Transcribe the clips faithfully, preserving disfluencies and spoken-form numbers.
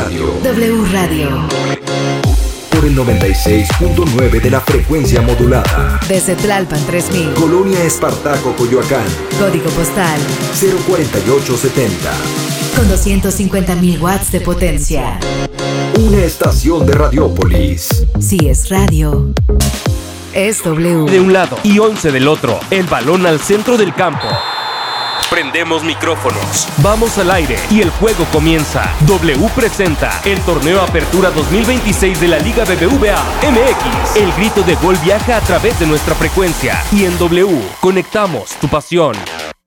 Radio. W Radio. Por el noventa y seis punto nueve de la frecuencia modulada. Desde Tlalpan tres mil. Colonia Espartaco, Coyoacán. Código postal cero cuarenta y ocho setenta. Con doscientos cincuenta mil watts de potencia. Una estación de Radiópolis. Si es radio, es W. De un lado y once del otro. El balón al centro del campo. Prendemos micrófonos, vamos al aire y el juego comienza. W presenta el torneo Apertura dos mil veintiséis de la Liga B B V A M X. El grito de gol viaja a través de nuestra frecuencia y en W conectamos tu pasión.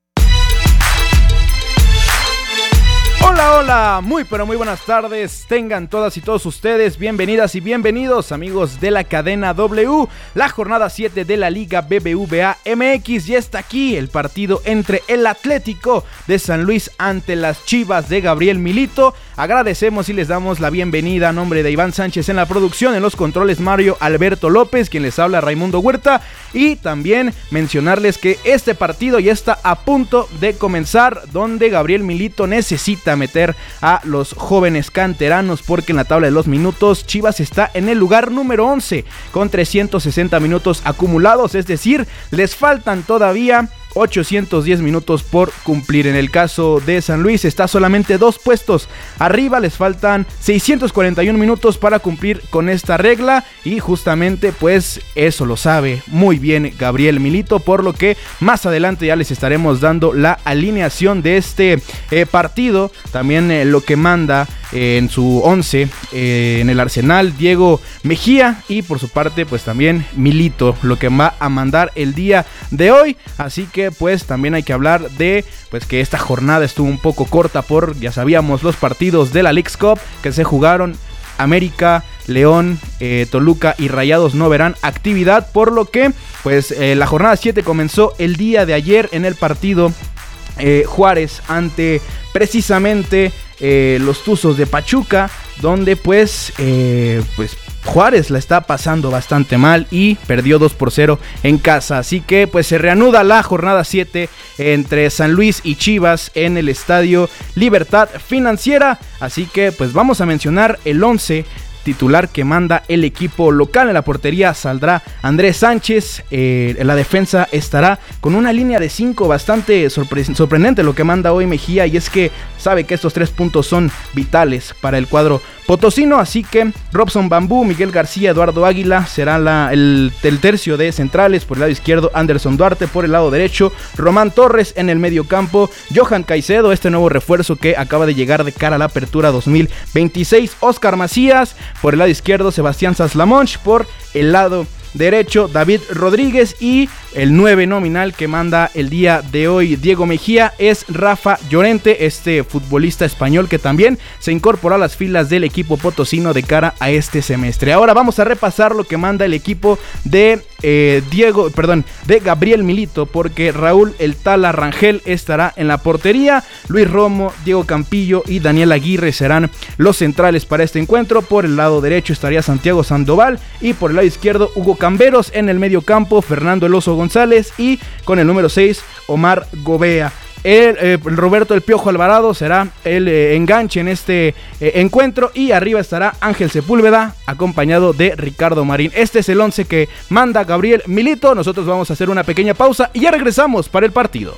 Hola, hola, muy pero muy buenas tardes, tengan todas y todos ustedes bienvenidas y bienvenidos amigos de la cadena W. La jornada siete de la Liga B B V A M X ya está aquí, el partido entre el Atlético de San Luis ante las Chivas de Gabriel Milito. Agradecemos y les damos la bienvenida a nombre de Iván Sánchez en la producción, en los controles Mario Alberto López, quien les habla Raimundo Huerta, y también mencionarles que este partido ya está a punto de comenzar, donde Gabriel Milito necesita meter a los jóvenes canteranos, porque en la tabla de los minutos Chivas está en el lugar número once con trescientos sesenta minutos acumulados, es decir, les faltan todavía ochocientos diez minutos por cumplir. En el caso de San Luis está solamente dos puestos arriba, les faltan seiscientos cuarenta y uno minutos para cumplir con esta regla, y justamente pues eso lo sabe muy bien Gabriel Milito, por lo que más adelante ya les estaremos dando la alineación de este eh, partido, también eh, lo que manda eh, en su once eh, en el arsenal Diego Mejía, y por su parte pues también Milito, lo que va a mandar el día de hoy. Así que pues también hay que hablar de pues que esta jornada estuvo un poco corta por, ya sabíamos, los partidos de la Leagues Cup que se jugaron. América, León, eh, Toluca y Rayados no verán actividad, por lo que pues eh, la jornada siete comenzó el día de ayer en el partido eh, Juárez ante precisamente eh, los Tuzos de Pachuca, donde pues eh, pues Juárez la está pasando bastante mal y perdió dos por cero en casa. Así que pues se reanuda la jornada siete entre San Luis y Chivas en el Estadio Libertad Financiera. Así que pues vamos a mencionar el once titular que manda el equipo local. En la portería saldrá Andrés Sánchez, eh, en la defensa estará con una línea de cinco bastante sorpre- sorprendente lo que manda hoy Mejía, y es que sabe que estos tres puntos son vitales para el cuadro potosino, así que Robson Bambú, Miguel García, Eduardo Águila será la, el, el tercio de centrales. Por el lado izquierdo Anderson Duarte, por el lado derecho Román Torres, en el medio campo Johan Caicedo, este nuevo refuerzo que acaba de llegar de cara a la apertura dos mil veintiséis, Oscar Macías, por el lado izquierdo Sebastián Saslamonch, por el lado derecho David Rodríguez, y el nueve nominal que manda el día de hoy Diego Mejía es Rafa Llorente, este futbolista español que también se incorporó a las filas del equipo potosino de cara a este semestre. Ahora vamos a repasar lo que manda el equipo de eh, Diego, perdón, de Gabriel Milito, porque Raúl El Tala Rangel estará en la portería, Luis Romo, Diego Campillo y Daniel Aguirre serán los centrales para este encuentro. Por el lado derecho estaría Santiago Sandoval, y por el lado izquierdo Hugo Camberos, en el medio campo Fernando El Oso González, y con el número seis Omar Gobea. El, eh, Roberto El Piojo Alvarado será el eh, enganche en este eh, encuentro, y arriba estará Ángel Sepúlveda acompañado de Ricardo Marín. Este es el once que manda Gabriel Milito. Nosotros vamos a hacer una pequeña pausa y ya regresamos para el partido.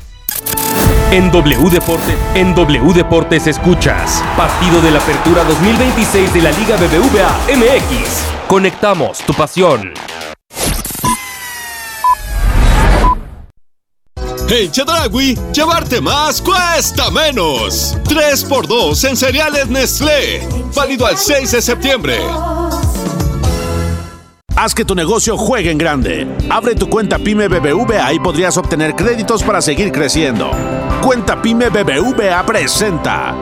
En W Deportes, en W Deportes escuchas Partido de la Apertura dos mil veintiséis de la Liga B B V A M X. Conectamos tu pasión. En Chedraui, llevarte más cuesta menos. tres por dos en cereales Nestlé. Válido al seis de septiembre. Haz que tu negocio juegue en grande. Abre tu cuenta PYME B B V A y podrías obtener créditos para seguir creciendo. Cuenta PYME B B V A presenta.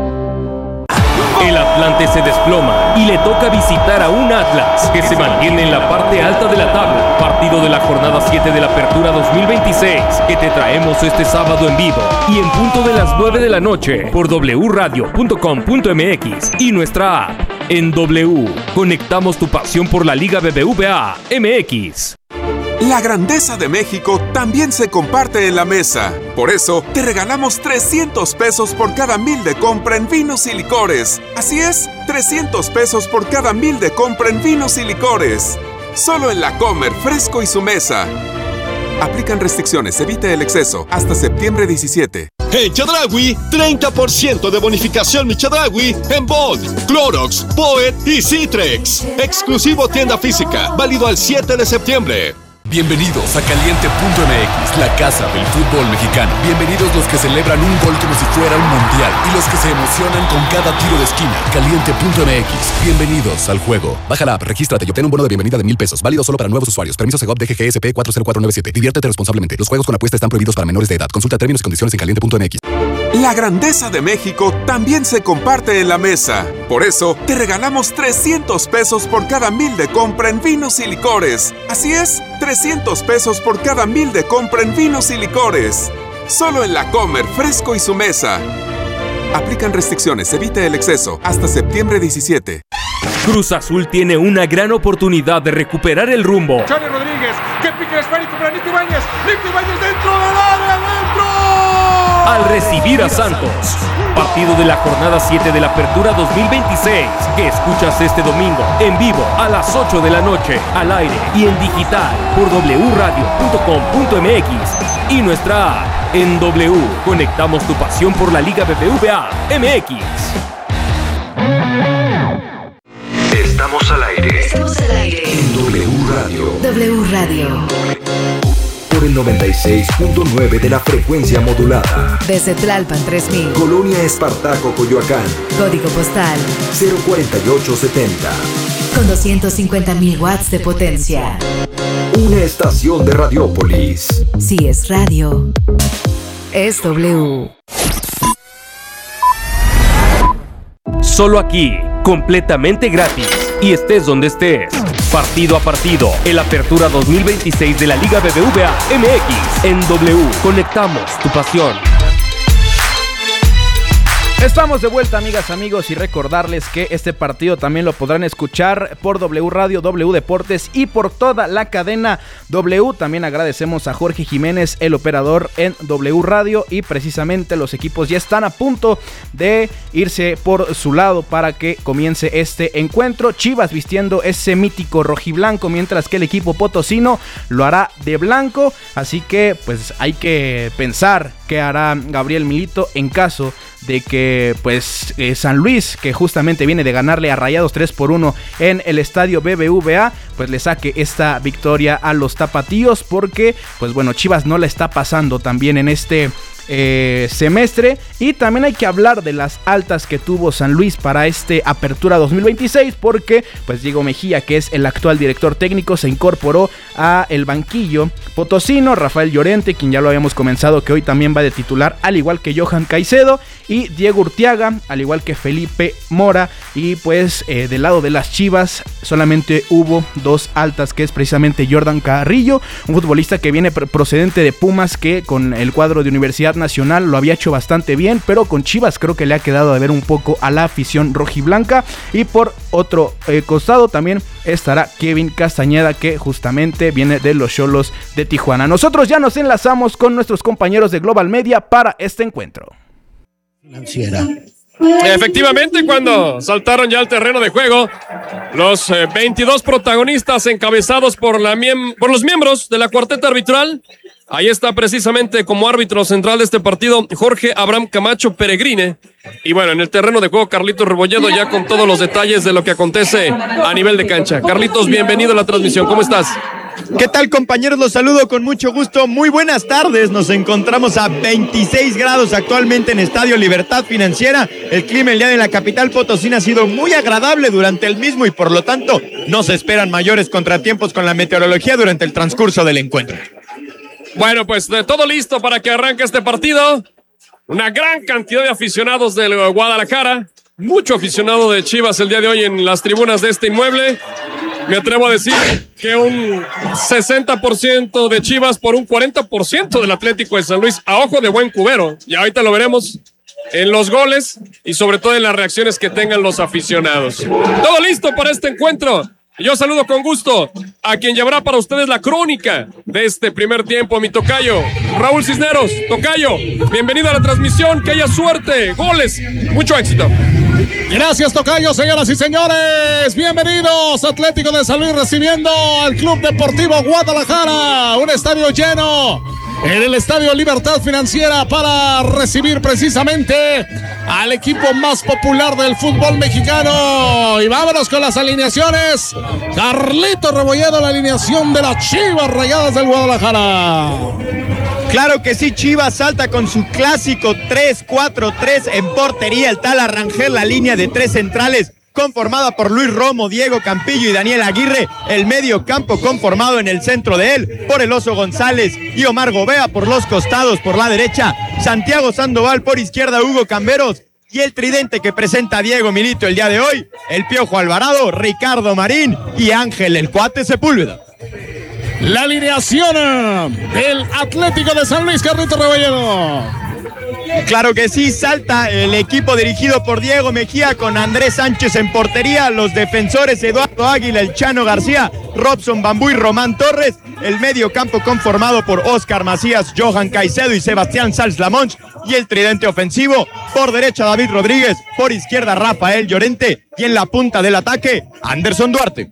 El Atlante se desploma y le toca visitar a un Atlas que se mantiene en la parte alta de la tabla. Partido de la jornada siete de la Apertura dos mil veintiséis que te traemos este sábado en vivo y en punto de las nueve de la noche por w radio punto com punto m x y nuestra app. En W, conectamos tu pasión por la Liga B B V A M X. La grandeza de México también se comparte en la mesa. Por eso, te regalamos trescientos pesos por cada mil de compra en vinos y licores. Así es, trescientos pesos por cada mil de compra en vinos y licores. Solo en La Comer, Fresco y su mesa. Aplican restricciones, evite el exceso. Hasta septiembre diecisiete. En Chedraui, treinta por ciento de bonificación mi Chedraui en Bond, Clorox, Poet y Citrex. Exclusivo tienda física, válido al siete de septiembre. Bienvenidos a Caliente punto M X, la casa del fútbol mexicano. Bienvenidos los que celebran un gol como si fuera un mundial y los que se emocionan con cada tiro de esquina. Caliente punto M X, bienvenidos al juego. Baja la app, regístrate y obtén un bono de bienvenida de mil pesos, válido solo para nuevos usuarios. Permiso Segov D G G S P cuatro cero cuatro nueve siete. Diviértete responsablemente. Los juegos con apuesta están prohibidos para menores de edad. Consulta términos y condiciones en caliente punto M X. La grandeza de México también se comparte en la mesa. Por eso, te regalamos trescientos pesos por cada mil de compra en vinos y licores. Así es, trescientos pesos por cada mil de compra en vinos y licores. Solo en La Comer, Fresco y su mesa. Aplican restricciones, evite el exceso. Hasta septiembre diecisiete. Cruz Azul tiene una gran oportunidad de recuperar el rumbo. Johnny Rodríguez, que pique el esférico para Nico Ibáñez. Nico Ibáñez dentro del área, dentro. Al recibir a Santos, partido de la jornada siete de la Apertura dos mil veintiséis, que escuchas este domingo en vivo a las ocho de la noche, al aire y en digital por doble u radio punto com punto m x y nuestra app. En W conectamos tu pasión por la Liga B B V A M X. Estamos al aire. Estamos al aire. En W Radio. W Radio. Por el noventa y seis punto nueve de la frecuencia modulada. Desde Tlalpan tres mil. Colonia Espartaco, Coyoacán. Código postal cero cuarenta y ocho setenta. con doscientos cincuenta mil watts de potencia. Una estación de Radiópolis. Si es radio, es W. Solo aquí, completamente gratis, y estés donde estés. Partido a partido, el Apertura dos mil veintiséis de la Liga B B V A M X. En W, conectamos tu pasión. Estamos de vuelta, amigas, amigos, y recordarles que este partido también lo podrán escuchar por W Radio, W Deportes y por toda la cadena W. También agradecemos a Jorge Jiménez, el operador en W Radio, y precisamente los equipos ya están a punto de irse por su lado para que comience este encuentro. Chivas vistiendo ese mítico rojiblanco, mientras que el equipo potosino lo hará de blanco, así que pues hay que pensar qué hará Gabriel Milito en caso de que pues eh, San Luis, que justamente viene de ganarle a Rayados tres por uno en el estadio B B V A, pues le saque esta victoria a los tapatíos, porque pues bueno, Chivas no la está pasando tan bien en este Eh, semestre. Y también hay que hablar de las altas que tuvo San Luis para este Apertura dos mil veintiséis, porque pues Diego Mejía, que es el actual director técnico, se incorporó a el banquillo potosino. Rafael Llorente, quien ya lo habíamos comenzado, que hoy también va de titular, al igual que Johan Caicedo, y Diego Urtiaga, al igual que Felipe Mora. Y pues eh, del lado de las Chivas solamente hubo dos altas, que es precisamente Jordan Carrillo, un futbolista que viene procedente de Pumas, que con el cuadro de Universidad Nacional lo había hecho bastante bien, pero con Chivas creo que le ha quedado de ver un poco a la afición rojiblanca. Y por otro eh, costado también estará Kevin Castañeda, que justamente viene de los Xolos de Tijuana. Nosotros ya nos enlazamos con nuestros compañeros de Global Media para este encuentro. Financiera. Efectivamente, cuando saltaron ya al terreno de juego los eh, veintidós protagonistas encabezados por, la miem- por los miembros de la cuarteta arbitral, ahí está precisamente como árbitro central de este partido Jorge Abraham Camacho Peregrine. Y bueno, en el terreno de juego Carlitos Rebolledo, ya con todos los detalles de lo que acontece a nivel de cancha. Carlitos, bienvenido a la transmisión, ¿cómo estás? ¿Qué tal, compañeros? Los saludo con mucho gusto. Muy buenas tardes. Nos encontramos a veintiséis grados actualmente en Estadio Libertad Financiera. El clima el día de la capital potosina ha sido muy agradable durante el mismo y por lo tanto no se esperan mayores contratiempos con la meteorología durante el transcurso del encuentro. Bueno, pues de todo listo para que arranque este partido. Una gran cantidad de aficionados del Guadalajara. Mucho aficionado de Chivas el día de hoy en las tribunas de este inmueble. Me atrevo a decir que un sesenta por ciento de Chivas por un cuarenta por ciento del Atlético de San Luis, a ojo de buen cubero. Y ahorita lo veremos en los goles y sobre todo en las reacciones que tengan los aficionados. Todo listo para este encuentro Yo saludo con gusto a quien llevará para ustedes la crónica de este primer tiempo, mi tocayo, Raúl Cisneros. Tocayo, bienvenido a la transmisión, que haya suerte, goles, mucho éxito. Gracias, tocayo, señoras y señores. Bienvenidos, Atlético de San Luis recibiendo al Club Deportivo Guadalajara. Un estadio lleno en el Estadio Libertad Financiera para recibir precisamente al equipo más popular del fútbol mexicano. Y vámonos con las alineaciones. Carlito Rebolledo, la alineación de las Chivas Rayadas del Guadalajara. Claro que sí, Chivas salta con su clásico tres cuatro tres en portería. El tal Arrangel, la línea de tres centrales conformada por Luis Romo, Diego Campillo y Daniel Aguirre. El medio campo conformado en el centro de él por el Oso González y Omar Gobea por los costados. Por la derecha, Santiago Sandoval, por izquierda Hugo Camberos. Y el tridente que presenta Diego Milito el día de hoy, el Piojo Alvarado, Ricardo Marín y Ángel el Cuate Sepúlveda. La alineación del Atlético de San Luis, Carlito Rebolledo. Claro que sí, salta el equipo dirigido por Diego Mejía con Andrés Sánchez en portería, los defensores Eduardo Águila, el Chano García, Robson Bambú y Román Torres, el medio campo conformado por Oscar Macías, Johan Caicedo y Sebastián Sanz Lamonch, y el tridente ofensivo, por derecha David Rodríguez, por izquierda Rafael Llorente y en la punta del ataque Anderson Duarte.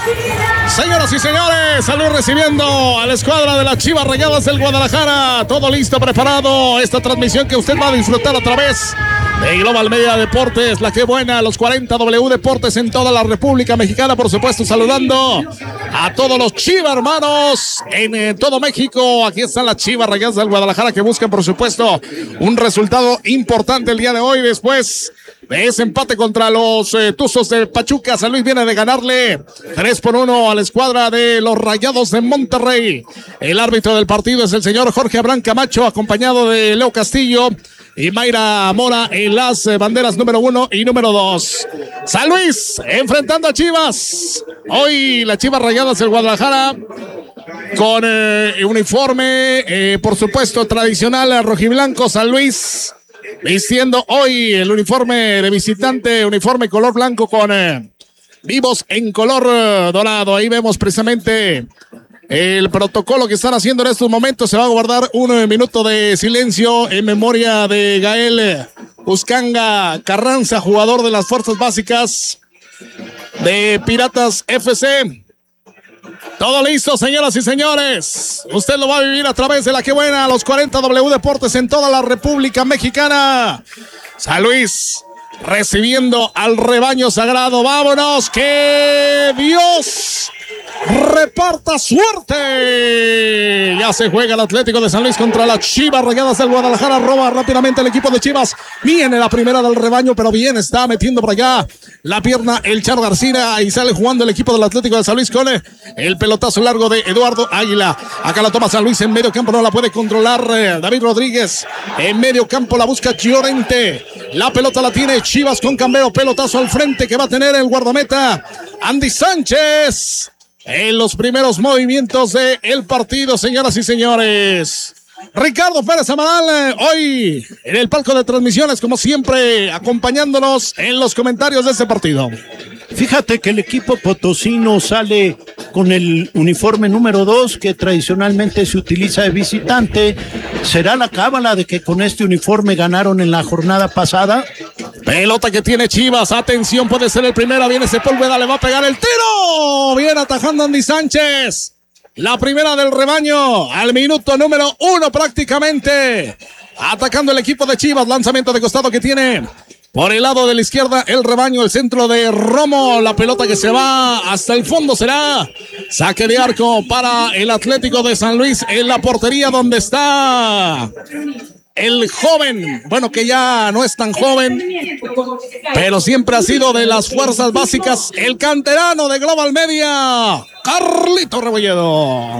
Señoras y señores, salud recibiendo a la escuadra de las Chivas Rayadas del Guadalajara. Todo listo, preparado. Esta transmisión que usted va a disfrutar a través de Global Media Deportes, la que buena, los cuarenta W Deportes en toda la República Mexicana, por supuesto, saludando a todos los Chivas hermanos en eh, todo México. Aquí están las Chivas Rayadas del Guadalajara que buscan, por supuesto, un resultado importante el día de hoy después de ese empate contra los eh, Tuzos de Pachuca. San Luis viene de ganarle tres por uno a la escuadra de los Rayados de Monterrey. El árbitro del partido es el señor Jorge Abraham Camacho, acompañado de Leo Castillo y Mayra Mora en las eh, banderas número uno y número dos. San Luis enfrentando a Chivas. Hoy las Chivas Rayadas del Guadalajara con eh, uniforme, eh, por supuesto, tradicional rojiblanco. San Luis vistiendo hoy el uniforme de visitante, uniforme color blanco con eh, vivos en color eh, dorado. Ahí vemos precisamente el protocolo que están haciendo en estos momentos. Se va a guardar un minuto de silencio en memoria de Gael Uscanga Carranza, jugador de las fuerzas básicas de Piratas F C. Todo listo, señoras y señores. Usted lo va a vivir a través de la que buena, los cuarenta W Deportes en toda la República Mexicana. San Luis recibiendo al rebaño sagrado. Vámonos, que Dios reparta suerte. Ya se juega el Atlético de San Luis contra las Chivas Rayadas del Guadalajara. Roba rápidamente el equipo de Chivas. Viene la primera del rebaño, pero bien está metiendo por allá la pierna el Charo García y sale jugando el equipo del Atlético de San Luis con el pelotazo largo de Eduardo Águila. Acá la toma San Luis en medio campo, no la puede controlar eh, David Rodríguez. En medio campo la busca Llorente. La pelota la tiene Chivas con Cambero. Pelotazo al frente que va a tener el guardameta Andy Sánchez. En los primeros movimientos del partido, señoras y señores. Ricardo Pérez Amaral, hoy en el palco de transmisiones, como siempre, acompañándonos en los comentarios de este partido. Fíjate que el equipo potosino sale con el uniforme número dos, que tradicionalmente se utiliza de visitante. ¿Será la cábala de que con este uniforme ganaron en la jornada pasada? Pelota que tiene Chivas, atención, puede ser el primero, viene Sepúlveda, le va a pegar el tiro. Viene atajando Andy Sánchez. La primera del rebaño, al minuto número uno prácticamente. Atacando el equipo de Chivas, lanzamiento de costado que tiene por el lado de la izquierda el rebaño, el centro de Romo. La pelota que se va hasta el fondo será saque de arco para el Atlético de San Luis en la portería donde está el joven, bueno, que ya no es tan joven, pero siempre ha sido de las fuerzas básicas, el canterano de Global Media, Carlito Rebolledo.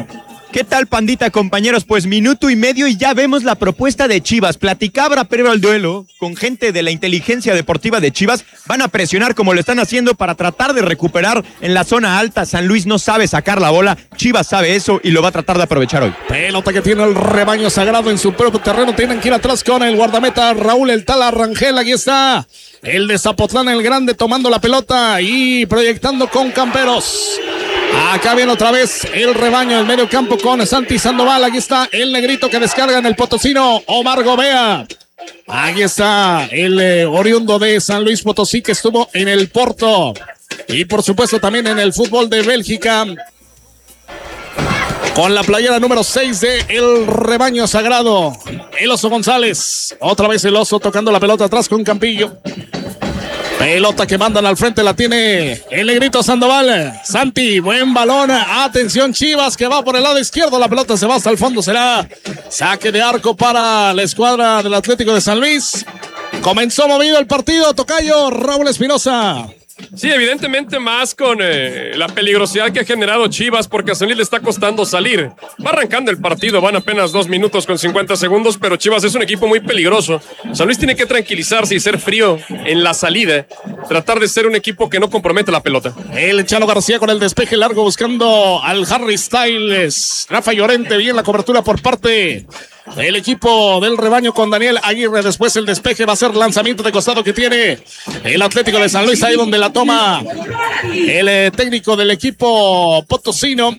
¿Qué tal, pandita, compañeros? Pues minuto y medio y ya vemos la propuesta de Chivas. Platicaba previo al duelo con gente de la inteligencia deportiva de Chivas. Van a presionar como lo están haciendo para tratar de recuperar en la zona alta. San Luis no sabe sacar la bola. Chivas sabe eso y lo va a tratar de aprovechar hoy. Pelota que tiene el rebaño sagrado en su propio terreno. Tienen que ir atrás con el guardameta Raúl El Tala Rangel. Aquí está el de Zapotlán el Grande tomando la pelota y proyectando con Camperos. Acá viene otra vez el rebaño del medio campo con Santi Sandoval. Aquí está el negrito que descarga en el potosino, Omar Gobea. Aquí está el eh, oriundo de San Luis Potosí que estuvo en el Porto. Y por supuesto también en el fútbol de Bélgica. Con la playera número seis de el rebaño sagrado. El Oso González. Otra vez el Oso tocando la pelota atrás con Campillo. Pelota que mandan al frente, la tiene el negrito Sandoval. Santi, buen balón. Atención, Chivas, que va por el lado izquierdo. La pelota se va hasta el fondo. Será saque de arco para la escuadra del Atlético de San Luis. Comenzó movido el partido, tocayo Raúl Espinosa. Sí, evidentemente más con eh, la peligrosidad que ha generado Chivas, porque a San Luis le está costando salir. Va arrancando el partido, van apenas dos minutos con cincuenta segundos, pero Chivas es un equipo muy peligroso. San Luis tiene que tranquilizarse y ser frío en la salida, tratar de ser un equipo que no compromete la pelota. El Chalo García con el despeje largo buscando al Harry Styles. Rafa Llorente, bien la cobertura por parte el equipo del rebaño con Daniel Aguirre. Después el despeje va a ser lanzamiento de costado que tiene el Atlético de San Luis, ahí donde la toma el eh, técnico del equipo potosino.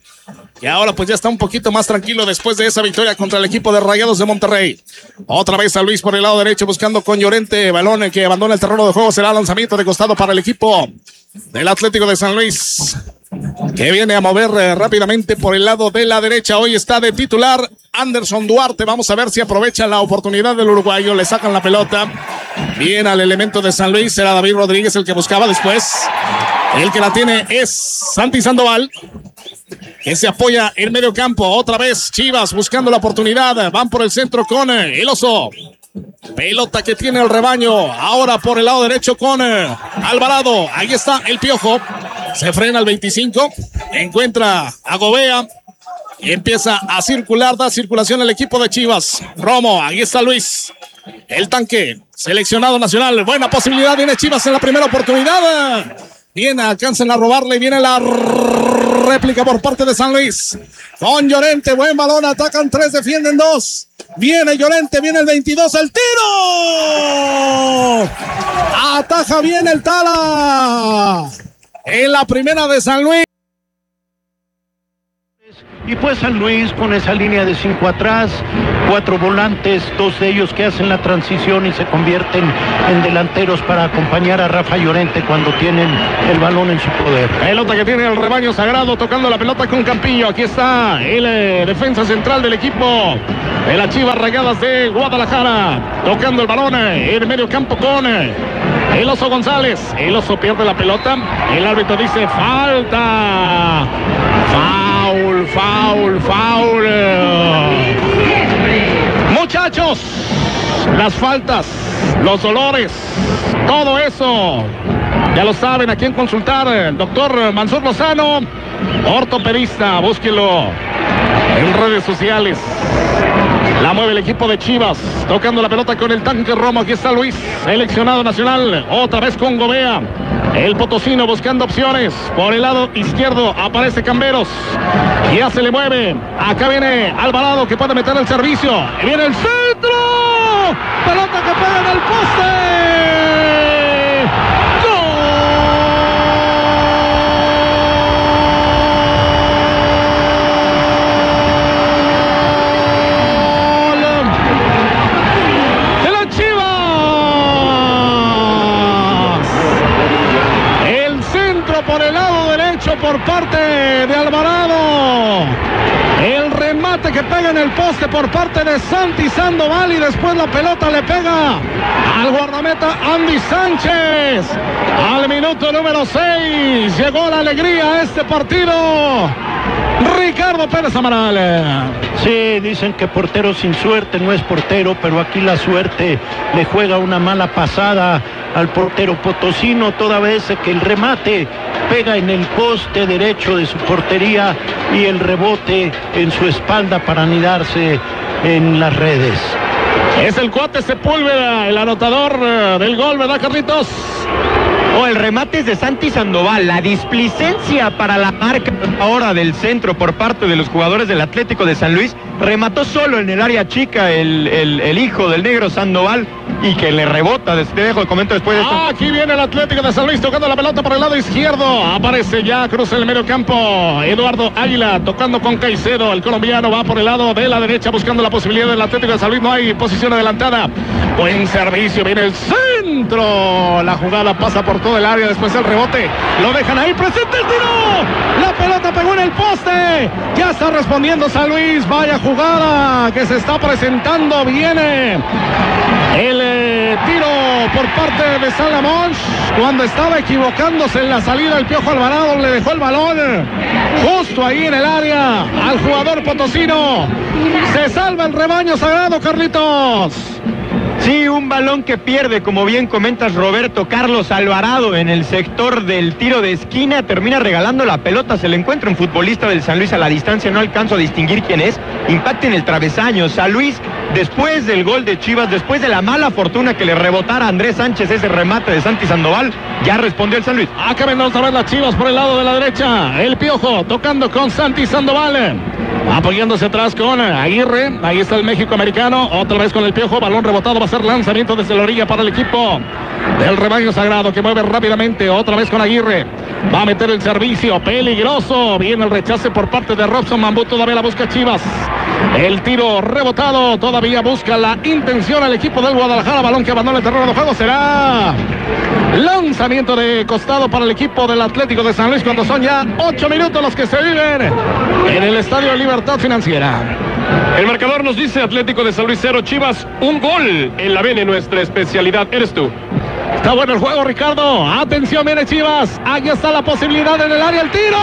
Y ahora pues ya está un poquito más tranquilo después de esa victoria contra el equipo de Rayados de Monterrey. Otra vez San Luis por el lado derecho buscando con Llorente. Balón que abandona el terreno de juego. Será lanzamiento de costado para el equipo del Atlético de San Luis, que viene a mover eh, rápidamente por el lado de la derecha. Hoy está de titular Anderson Duarte. Vamos a ver si aprovecha la oportunidad del uruguayo. Le sacan la pelota. Bien al elemento de San Luis. Será David Rodríguez el que buscaba después. El que la tiene es Santi Sandoval, que se apoya en medio campo. Otra vez Chivas buscando la oportunidad. Van por el centro con el Oso. Pelota que tiene el rebaño. Ahora por el lado derecho con Alvarado. Ahí está el Piojo. Se frena al veinticinco. Encuentra a Gobea. Y empieza a circular. Da circulación el equipo de Chivas. Romo. Ahí está Luis. El tanque. Seleccionado nacional. Buena posibilidad. Viene Chivas en la primera oportunidad. Viene, alcanzan a robarle. Viene la réplica por parte de San Luis. Con Llorente. Buen balón. Atacan tres. Defienden dos. Viene Llorente, viene el veintidós, el tiro. Ataja bien el Tala. En la primera de San Luis. Y pues San Luis con esa línea de cinco atrás, cuatro volantes, dos de ellos que hacen la transición y se convierten en delanteros para acompañar a Rafa Llorente cuando tienen el balón en su poder. Pelota que tiene el rebaño sagrado tocando la pelota con Campillo. Aquí está el eh, defensa central del equipo de las Chivas Rayadas de Guadalajara. Tocando el balón eh, en medio campo con eh, el Oso González. El Oso pierde la pelota. El árbitro dice falta. Foul, foul, foul. Muchachos, las faltas, los dolores, todo eso, ya lo saben a quién consultar. El doctor Mansur Lozano, ortopedista, búsquelo en redes sociales. La mueve el equipo de Chivas, tocando la pelota con el tanque Romo. Aquí está Luis, seleccionado nacional, otra vez con Gobea. El potosino buscando opciones. Por el lado izquierdo aparece Camberos. Ya se le mueve. Acá viene Alvarado que puede meter el servicio. Y viene el centro. Pelota que pega en el poste. Por el lado derecho por parte de Alvarado. El remate que pega en el poste por parte de Santi Sandoval y después la pelota le pega al guardameta Andy Sánchez. Al minuto número seis llegó la alegría a este partido. Ricardo Pérez Amaral. Sí, dicen que portero sin suerte no es portero, pero aquí la suerte le juega una mala pasada al portero potosino, toda vez que el remate pega en el poste derecho de su portería y el rebote en su espalda para anidarse en las redes. Es el cuate Sepúlveda, el anotador del gol, ¿verdad, Carlitos? O oh, el remate es de Santi Sandoval. La displicencia para la marca ahora del centro por parte de los jugadores del Atlético de San Luis. Remató solo en el área chica el, el, el hijo del negro Sandoval y que le rebota. Te dejo el comento después de esto. Ah, aquí viene el Atlético de San Luis tocando la pelota por el lado izquierdo. Aparece ya, cruza el medio campo. Eduardo Águila tocando con Caicedo. El colombiano va por el lado de la derecha buscando la posibilidad del Atlético de San Luis. No hay posición adelantada. Buen servicio, viene el centro. La jugada pasa por todo el área, después el rebote. Lo dejan ahí, presente el tiro. La pelota pegó en el poste. Ya está respondiendo San Luis. Vaya jugada que se está presentando. Viene el eh, tiro por parte de Salamón. Cuando estaba equivocándose en la salida, el Piojo Alvarado le dejó el balón justo ahí en el área al jugador potosino. Se salva el rebaño sagrado, Carlitos. Sí, un balón que pierde, como bien comentas, Roberto Carlos Alvarado en el sector del tiro de esquina, termina regalando la pelota, se le encuentra un futbolista del San Luis a la distancia, no alcanzo a distinguir quién es, impacta en el travesaño. San Luis, después del gol de Chivas, después de la mala fortuna que le rebotara a Andrés Sánchez ese remate de Santi Sandoval, ya respondió el San Luis. Acá ven otra vez las Chivas por el lado de la derecha, el Piojo tocando con Santi Sandoval, apoyándose atrás con Aguirre. Ahí está el México americano, otra vez con el Piojo, balón rebotado, va a ser lanzamiento desde la orilla para el equipo del rebaño sagrado que mueve rápidamente, otra vez con Aguirre, va a meter el servicio, peligroso, viene el rechace por parte de Robson Mambú, todavía la busca Chivas, el tiro rebotado, todavía busca la intención al equipo del Guadalajara, balón que abandona el terreno de juego, será lanzamiento de costado para el equipo del Atlético de San Luis cuando son ya ocho minutos los que se viven en el Estadio Libertad Financiera. El marcador nos dice Atlético de San Luis cero, Chivas un gol. En la Bene, nuestra especialidad eres tú. Está bueno el juego, Ricardo. Atención, viene Chivas. Aquí está la posibilidad en el área, el tiro.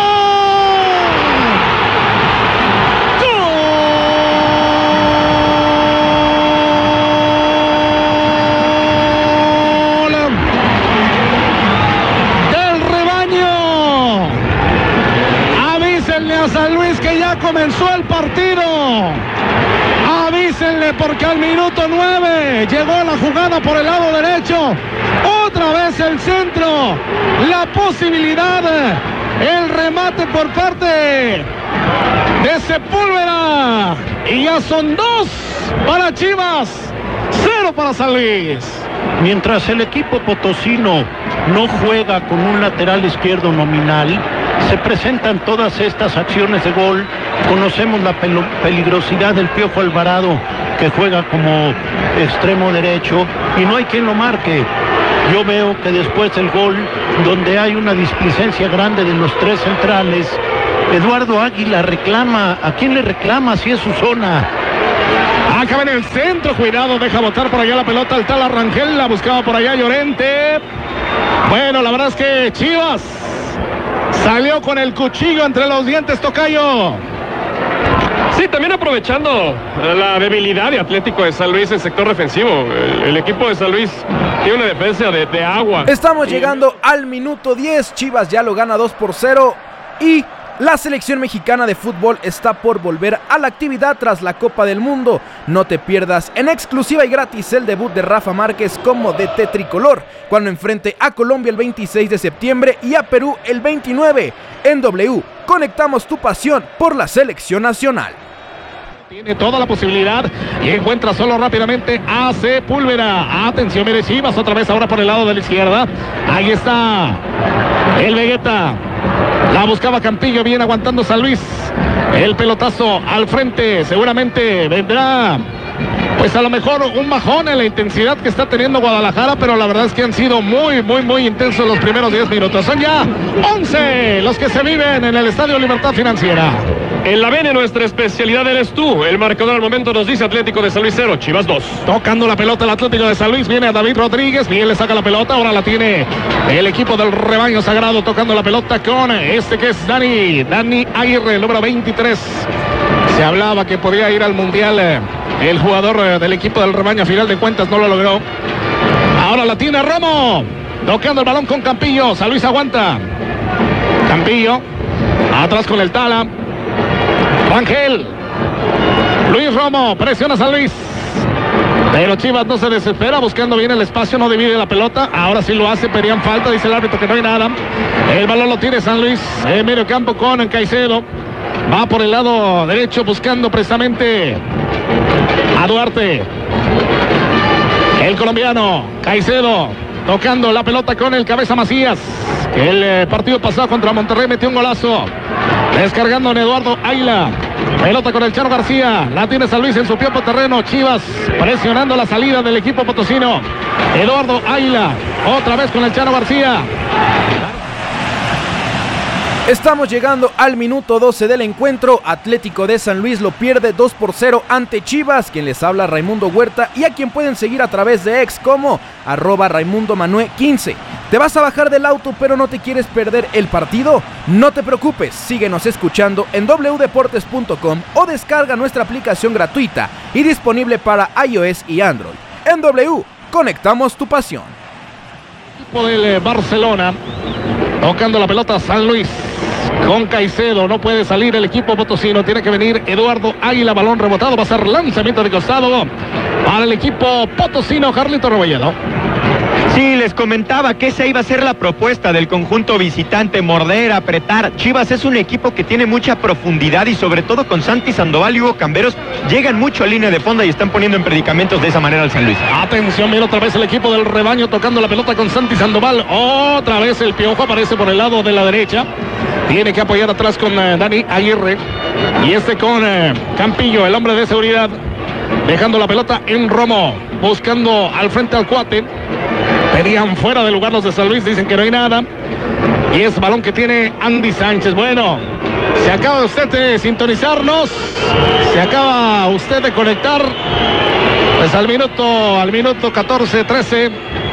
San Luis que ya comenzó el partido. Avísenle porque al minuto nueve llegó la jugada por el lado derecho. Otra vez el centro. La posibilidad. El remate por parte de Sepúlveda. Y ya son dos para Chivas. Cero para San Luis. Mientras el equipo potosino no juega con un lateral izquierdo nominal, se presentan todas estas acciones de gol. Conocemos la peligrosidad del Piojo Alvarado, que juega como extremo derecho y no hay quien lo marque. Yo veo que después del gol, donde hay una displicencia grande de los tres centrales, Eduardo Águila reclama. ¿A quién le reclama si es su zona? Acaba en el centro, cuidado, deja botar por allá la pelota al tal Arrangel, la buscaba por allá Llorente. Bueno, la verdad es que Chivas salió con el cuchillo entre los dientes, tocayo. Sí, también aprovechando la debilidad de Atlético de San Luis en sector defensivo. El, el equipo de San Luis tiene una defensa de, de agua. Estamos llegando al minuto diez, Chivas ya lo gana dos por cero y la selección mexicana de fútbol está por volver a la actividad tras la Copa del Mundo. No te pierdas en exclusiva y gratis el debut de Rafa Márquez como D T tricolor, cuando enfrente a Colombia el veintiséis de septiembre y a Perú el veintinueve. En W, conectamos tu pasión por la selección nacional. Tiene toda la posibilidad y encuentra solo rápidamente a Sepúlveda. Atención, mire Chivas otra vez ahora por el lado de la izquierda. Ahí está el Vegeta. La buscaba Campillo, bien aguantando San Luis. El pelotazo al frente, seguramente vendrá, pues a lo mejor un bajón en la intensidad que está teniendo Guadalajara, pero la verdad es que han sido muy, muy, muy intensos los primeros diez minutos. Son ya once los que se viven en el Estadio Libertad Financiera. En la Bene nuestra especialidad eres tú. El marcador al momento nos dice Atlético de San Luis cero, Chivas dos. Tocando la pelota el Atlético de San Luis, viene a David Rodríguez, bien le saca la pelota, ahora la tiene el equipo del rebaño sagrado tocando la pelota con este que es Dani, Dani Aguirre, el número veintitrés. Se hablaba que podía ir al Mundial eh, el jugador eh, del equipo del rebaño, a final de cuentas no lo logró. Ahora la tiene Romo, tocando el balón con Campillo, San Luis aguanta. Campillo, atrás con el Tala. Rangel, Luis Romo, presiona a San Luis. Pero Chivas no se desespera, buscando bien el espacio, no divide la pelota. Ahora sí lo hace, pedían falta, dice el árbitro que no hay nada. El balón lo tiene San Luis, en medio campo con Caicedo. Va por el lado derecho buscando precisamente a Duarte. El colombiano, Caicedo, tocando la pelota con el cabeza Macías. El eh, partido pasado contra Monterrey metió un golazo. Descargando en Eduardo Águila. Pelota con el Chano García. La tiene San Luis en su propio terreno. Chivas presionando la salida del equipo potosino. Eduardo Águila. Otra vez con el Chano García. Estamos llegando al minuto doce del encuentro. Atlético de San Luis lo pierde dos por cero ante Chivas. Quien les habla, Raimundo Huerta, y a quien pueden seguir a través de ex como arroba Raimundo Manuel quince. ¿Te vas a bajar del auto pero no te quieres perder el partido? No te preocupes, síguenos escuchando en doble u deportes punto com o descarga nuestra aplicación gratuita y disponible para iOS y Android. En W, conectamos tu pasión. Equipo del Barcelona, tocando la pelota San Luis. Con Caicedo, no puede salir el equipo potosino, tiene que venir Eduardo Águila, balón rebotado, va a ser lanzamiento de costado para el equipo potosino, Carlito Rebolledo. Sí, les comentaba que esa iba a ser la propuesta del conjunto visitante, morder, apretar. Chivas es un equipo que tiene mucha profundidad y sobre todo con Santi Sandoval y Hugo Camberos llegan mucho a línea de fondo y están poniendo en predicamentos de esa manera al San Luis. Atención, mira otra vez el equipo del rebaño tocando la pelota con Santi Sandoval. Otra vez el Piojo aparece por el lado de la derecha. Tiene que apoyar atrás con uh, Dani Aguirre. Y este con uh, Campillo, el hombre de seguridad. Dejando la pelota en Romo. Buscando al frente al cuate. Pedían fuera de lugar los de San Luis, dicen que no hay nada. Y es balón que tiene Andy Sánchez. Bueno, se acaba usted de sintonizarnos. Se acaba usted de conectar. Pues al minuto, al minuto catorce, trece.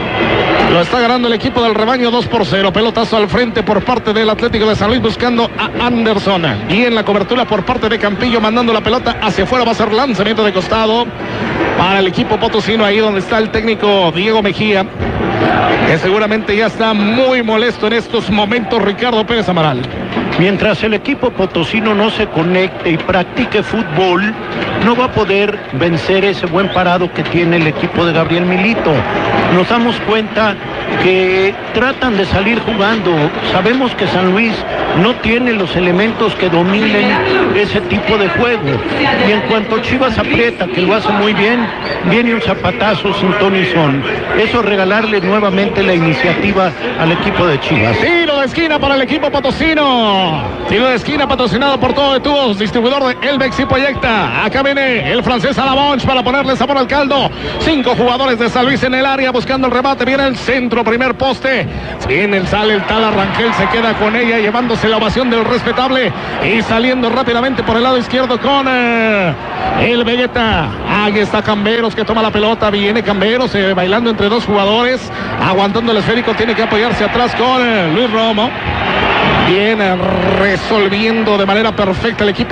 Lo está ganando el equipo del rebaño dos por cero. Pelotazo al frente por parte del Atlético de San Luis buscando a Anderson. Y en la cobertura por parte de Campillo mandando la pelota hacia afuera. Va a ser lanzamiento de costado para el equipo potosino. Ahí donde está el técnico Diego Mejía, que seguramente ya está muy molesto en estos momentos, Ricardo Pérez Amaral. Mientras el equipo potosino no se conecte y practique fútbol, no va a poder vencer ese buen parado que tiene el equipo de Gabriel Milito. Nos damos cuenta que tratan de salir jugando. Sabemos que San Luis no tiene los elementos que dominen ese tipo de juego. Y en cuanto Chivas aprieta, que lo hace muy bien, viene un zapatazo sin ton y son. Eso es regalarle nuevamente la iniciativa al equipo de Chivas. Tiro de esquina para el equipo potosino. Tiro de esquina patrocinado por Todo de Tubos, distribuidor de Elbex y Proyecta. Acá viene el francés Alabonch para ponerle sabor al caldo. Cinco jugadores de San Luis en el área buscando el remate. Viene el centro, primer poste. Viene el sale el Tala Rangel, se queda con ella llevándose la ovación del respetable y saliendo rápidamente por el lado izquierdo con eh, el Vegeta. Ahí está Camberos que toma la pelota. Viene Camberos eh, bailando entre dos jugadores, aguantando el esférico. Tiene que apoyarse atrás con eh, Luis Romo. Viene resolviendo de manera perfecta el equipo